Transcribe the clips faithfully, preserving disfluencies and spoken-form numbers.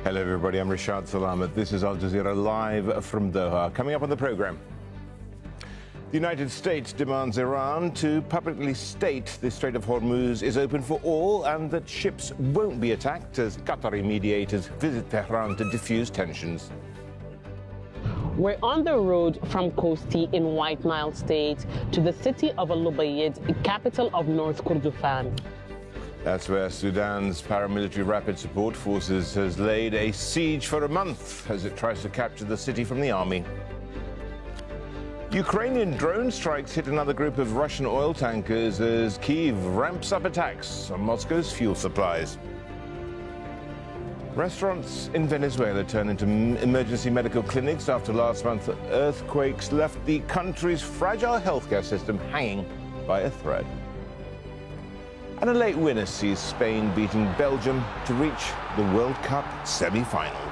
Hello, everybody. I'm Rashad Salamat. This is Al Jazeera live from Doha. Coming up on the program, the United States demands Iran to publicly state the Strait of Hormuz is open for all and that ships won't be attacked as Qatari mediators visit Tehran to diffuse tensions. We're on the road from Kosti in White Nile State to the city of Al-Ubaid, capital of North Kordofan. That's where Sudan's paramilitary rapid support forces has laid a siege for a month as it tries to capture the city from the army. Ukrainian drone strikes hit another group of Russian oil tankers as Kyiv ramps up attacks on Moscow's fuel supplies. Restaurants in Venezuela turn into emergency medical clinics after last month's earthquakes left the country's fragile healthcare system hanging by a thread. And a late winner sees Spain beating Belgium to reach the World Cup semi-finals.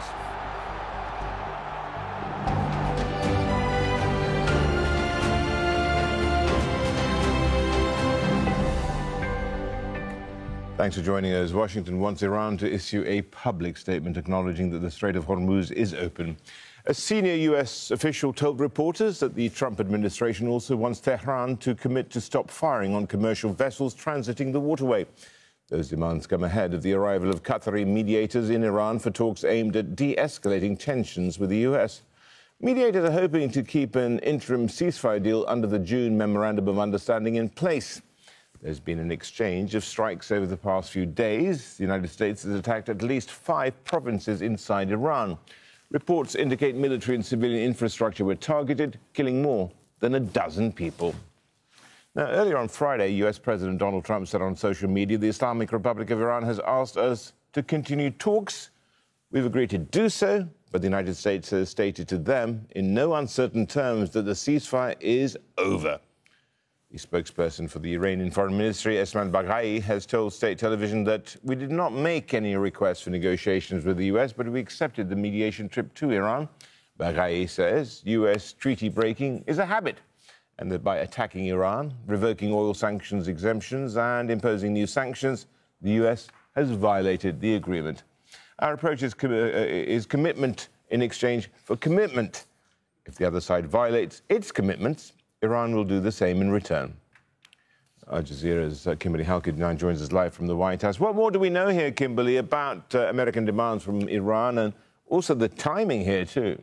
Thanks for joining us. Washington wants Iran to issue a public statement acknowledging that the Strait of Hormuz is open. A senior U S official told reporters that the Trump administration also wants Tehran to commit to stop firing on commercial vessels transiting the waterway. Those demands come ahead of the arrival of Qatari mediators in Iran for talks aimed at de-escalating tensions with the U S. Mediators are hoping to keep an interim ceasefire deal under the June Memorandum of Understanding in place. There's been an exchange of strikes over the past few days. The United States has attacked at least five provinces inside Iran. Reports indicate military and civilian infrastructure were targeted, killing more than a dozen people. Now, earlier on Friday, U S President Donald Trump said on social media, the Islamic Republic of Iran has asked us to continue talks. We've agreed to do so, but the United States has stated to them in no uncertain terms that the ceasefire is over. The spokesperson for the Iranian Foreign Ministry, Esmail Baghai, has told state television that we did not make any requests for negotiations with the U S, but we accepted the mediation trip to Iran. Baghai says U S treaty breaking is a habit, and that by attacking Iran, revoking oil sanctions exemptions, and imposing new sanctions, the U S has violated the agreement. Our approach is, com- uh, is commitment in exchange for commitment. If the other side violates its commitments, Iran will do the same in return. Al Jazeera's uh, Kimberly Halkett now joins us live from the White House. What more do we know here, Kimberly, about uh, American demands from Iran and also the timing here, too?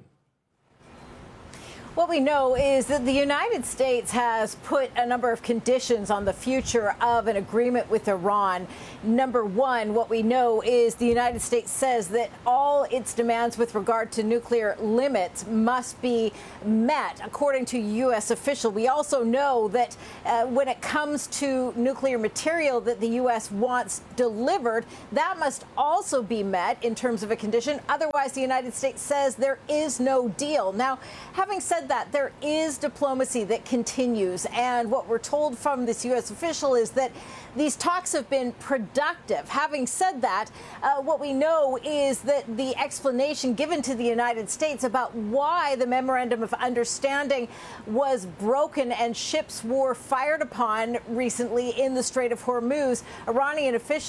What we know is that the United States has put a number of conditions on the future of an agreement with Iran. Number one, what we know is the United States says that all its demands with regard to nuclear limits must be met, according to U S official. We also know that uh, when it comes to nuclear material that the U S wants delivered, that must also be met in terms of a condition. Otherwise, the United States says there is no deal. Now, having said that, there is diplomacy that continues, and what we're told from this U S official is that these talks have been productive. Having said that, uh, what we know is that the explanation given to the United States about why the Memorandum of Understanding was broken and ships were fired upon recently in the Strait of Hormuz, Iranian officials